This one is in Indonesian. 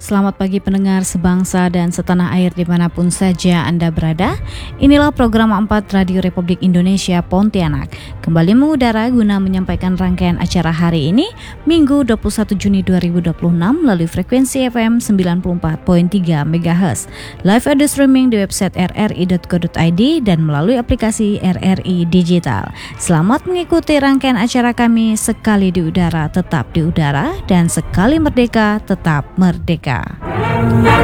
Selamat pagi pendengar sebangsa dan setanah air dimanapun saja Anda berada. Inilah program 4 Radio Republik Indonesia Pontianak. Kembali mengudara guna menyampaikan rangkaian acara hari ini, Minggu 21 Juni 2026 melalui frekuensi FM 94.3 MHz. Live audio streaming di website rri.co.id dan melalui aplikasi RRI Digital. Selamat mengikuti rangkaian acara kami. Sekali di udara tetap di udara dan sekali merdeka tetap merdeka.